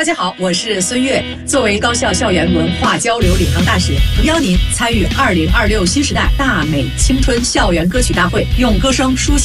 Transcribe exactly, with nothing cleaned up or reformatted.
大家好，我是孙悦。作为高校校园文化交流领航大使，诚邀您参与二零二六新时代大美青春校园歌曲大会，用歌声书写